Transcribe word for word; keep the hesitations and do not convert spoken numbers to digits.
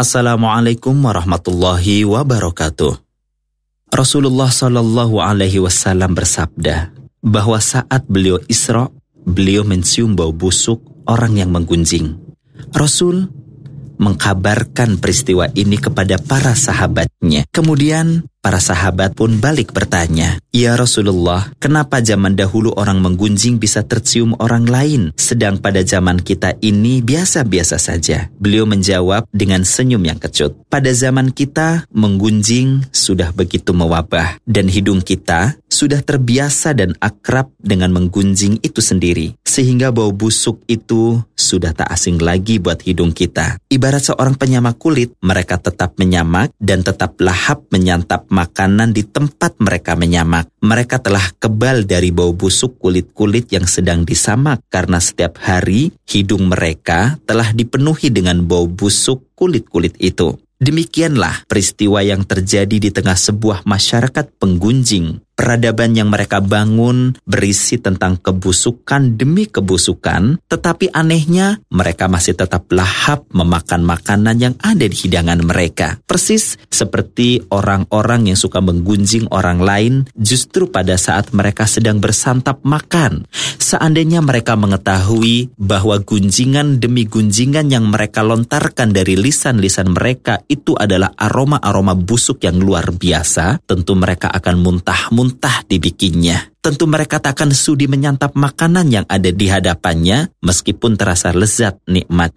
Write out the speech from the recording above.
Assalamualaikum warahmatullahi wabarakatuh. Rasulullah Shallallahu Alaihi Wasallam bersabda bahwa saat beliau Isra, beliau mencium bau busuk orang yang menggunjing. Rasul mengkabarkan peristiwa ini kepada para sahabatnya. Kemudian para sahabat pun balik bertanya, "Ya Rasulullah, kenapa zaman dahulu orang menggunjing bisa tercium orang lain, sedang pada zaman kita ini biasa-biasa saja?" Beliau menjawab dengan senyum yang kecut, "Pada zaman kita, menggunjing sudah begitu mewabah, dan hidung kita sudah terbiasa dan akrab dengan menggunjing itu sendiri, sehingga bau busuk itu sudah tak asing lagi buat hidung kita. Ibarat seorang penyamak kulit, mereka tetap menyamak dan tetap lahap menyantap makanan di tempat mereka menyamak. Mereka telah kebal dari bau busuk kulit-kulit yang sedang disamak, karena setiap hari hidung mereka telah dipenuhi dengan bau busuk kulit-kulit itu." Demikianlah peristiwa yang terjadi di tengah sebuah masyarakat penggunjing. Peradaban yang mereka bangun berisi tentang kebusukan demi kebusukan, tetapi anehnya mereka masih tetap lahap memakan makanan yang ada di hidangan mereka. Persis seperti orang-orang yang suka menggunjing orang lain justru pada saat mereka sedang bersantap makan. Seandainya mereka mengetahui bahwa gunjingan demi gunjingan yang mereka lontarkan dari lisan-lisan mereka itu adalah aroma-aroma busuk yang luar biasa, tentu mereka akan muntah-muntah Muntah dibikinnya. Tentu mereka tak akan sudi menyantap makanan yang ada di hadapannya, meskipun terasa lezat nikmatnya.